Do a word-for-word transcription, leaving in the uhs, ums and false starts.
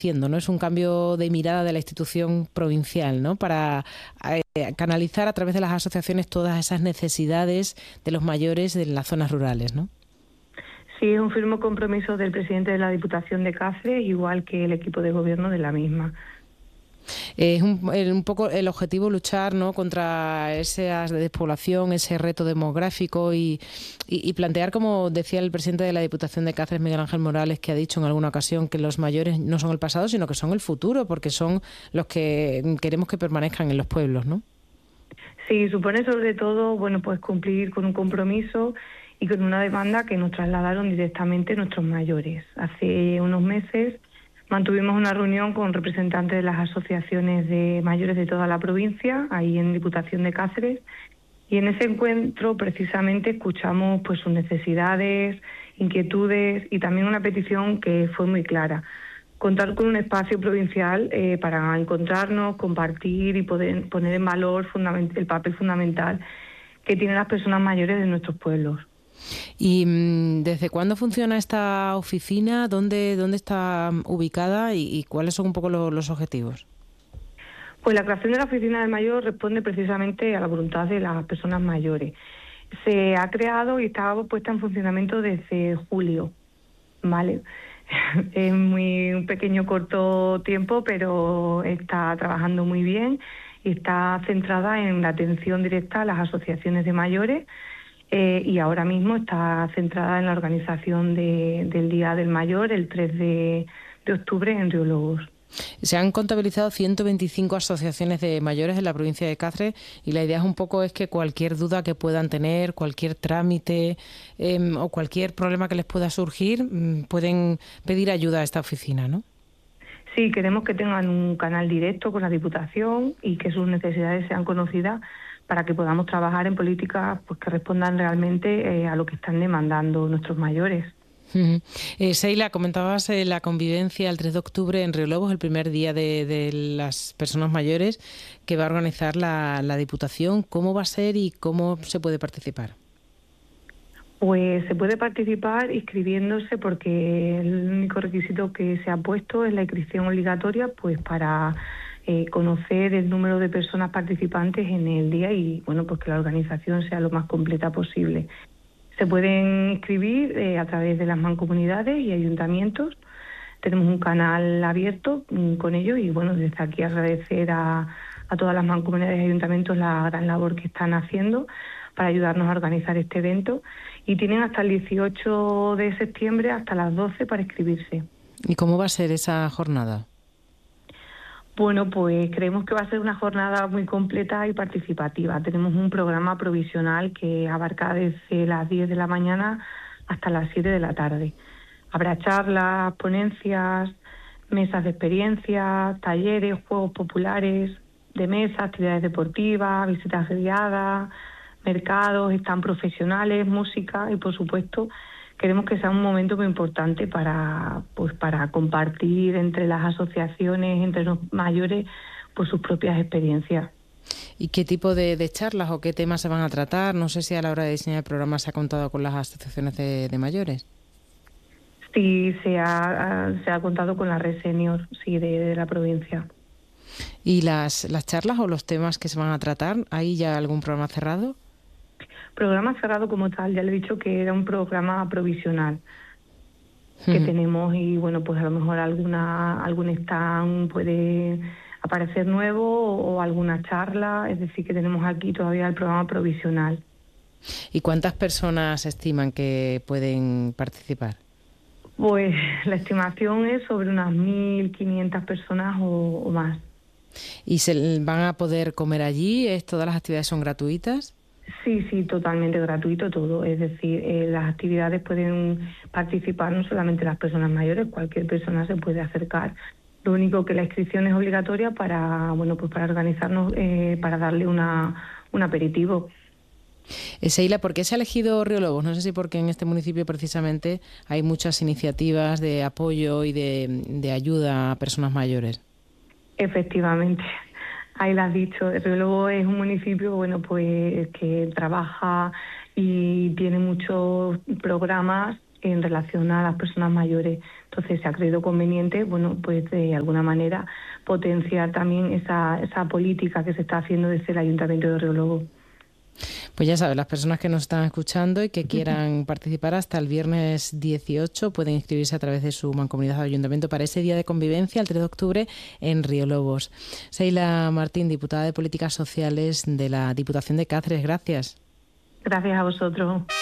haciendo, ¿no? Es un cambio de mirada de la institución provincial, ¿no? Para eh, canalizar a través de las asociaciones todas esas necesidades de los mayores de las zonas rurales, ¿no? Sí, es un firme compromiso del presidente de la Diputación de Cáceres, igual que el equipo de gobierno de la misma. Es un, un poco el objetivo luchar, ¿no?, contra esa despoblación, ese reto demográfico y, y, y plantear, como decía el presidente de la Diputación de Cáceres, Miguel Ángel Morales, que ha dicho en alguna ocasión que los mayores no son el pasado, sino que son el futuro, porque son los que queremos que permanezcan en los pueblos, ¿no? Sí, supone sobre todo, bueno, pues cumplir con un compromiso y con una demanda que nos trasladaron directamente nuestros mayores. Hace unos meses mantuvimos una reunión con representantes de las asociaciones de mayores de toda la provincia, ahí en Diputación de Cáceres, y en ese encuentro precisamente escuchamos pues sus necesidades, inquietudes y también una petición que fue muy clara: contar con un espacio provincial eh, para encontrarnos, compartir y poder poner en valor fundament- el papel fundamental que tienen las personas mayores de nuestros pueblos. ¿Y mmm, desde cuándo funciona esta oficina? ¿Dónde, dónde está ubicada y, y cuáles son un poco lo, los objetivos? Pues la creación de la Oficina del Mayor responde precisamente a la voluntad de las personas mayores. Se ha creado y está puesta en funcionamiento desde julio, ¿vale? Es muy un pequeño, corto tiempo, pero está trabajando muy bien y está centrada en la atención directa a las asociaciones de mayores. Eh, y ahora mismo está centrada en la organización de, del Día del Mayor, el tres de octubre, en Río Lobos. Se han contabilizado ciento veinticinco asociaciones de mayores en la provincia de Cáceres y la idea es un poco es que cualquier duda que puedan tener, cualquier trámite eh, o cualquier problema que les pueda surgir, pueden pedir ayuda a esta oficina, ¿no? Sí, queremos que tengan un canal directo con la Diputación y que sus necesidades sean conocidas para que podamos trabajar en políticas pues, que respondan realmente eh, a lo que están demandando nuestros mayores. Uh-huh. eh, Seila, comentabas eh, la convivencia el tres de octubre en Río Lobos, el primer día de, de las personas mayores que va a organizar la, la Diputación. ¿Cómo va a ser y cómo se puede participar? Pues se puede participar inscribiéndose, porque el único requisito que se ha puesto es la inscripción obligatoria, pues para eh, conocer el número de personas participantes en el día y bueno, pues que la organización sea lo más completa posible. Se pueden inscribir eh, a través de las mancomunidades y ayuntamientos. Tenemos un canal abierto mm, con ellos y bueno, desde aquí agradecer a, a todas las mancomunidades y ayuntamientos la gran labor que están haciendo para ayudarnos a organizar este evento, y tienen hasta el dieciocho de septiembre hasta las doce para inscribirse. ¿Y cómo va a ser esa jornada? Bueno, pues creemos que va a ser una jornada muy completa y participativa. Tenemos un programa provisional que abarca desde las diez de la mañana hasta las siete de la tarde. Habrá charlas, ponencias, mesas de experiencias, talleres, juegos populares de mesa, actividades deportivas, visitas guiadas, mercados, stand profesionales, música y, por supuesto, queremos que sea un momento muy importante para, pues, para compartir entre las asociaciones, entre los mayores, pues sus propias experiencias. ¿Y qué tipo de, de charlas o qué temas se van a tratar? No sé si a la hora de diseñar el programa se ha contado con las asociaciones de, de mayores. Sí, se ha, se ha contado con la red senior, sí, de, de la provincia. ¿Y las, las charlas o los temas que se van a tratar, hay ya algún programa cerrado? Programa cerrado como tal, ya le he dicho que era un programa provisional que uh-huh. tenemos, y bueno, pues a lo mejor alguna algún stand puede aparecer nuevo o, o alguna charla, es decir, que tenemos aquí todavía el programa provisional. ¿Y cuántas personas estiman que pueden participar? Pues la estimación es sobre unas mil quinientas personas o, o más. ¿Y se van a poder comer allí? ¿Todas las actividades son gratuitas? Sí, sí, totalmente gratuito todo. Es decir, eh, las actividades pueden participar no solamente las personas mayores, cualquier persona se puede acercar. Lo único que la inscripción es obligatoria para, bueno, pues para organizarnos, eh, para darle una, un aperitivo. Eh, Seila, ¿por qué se ha elegido Río Lobos? No sé si porque en este municipio precisamente hay muchas iniciativas de apoyo y de, de ayuda a personas mayores. Efectivamente. Ahí lo has dicho, Río Lobos es un municipio, bueno, pues que trabaja y tiene muchos programas en relación a las personas mayores. Entonces se ha creído conveniente, bueno, pues de alguna manera potenciar también esa, esa política que se está haciendo desde el Ayuntamiento de Río Lobo. Pues ya sabes, las personas que nos están escuchando y que quieran participar hasta el viernes dieciocho pueden inscribirse a través de su mancomunidad o ayuntamiento para ese día de convivencia, el tres de octubre, en Río Lobos. Seila Martín, diputada de Políticas Sociales de la Diputación de Cáceres, gracias. Gracias a vosotros.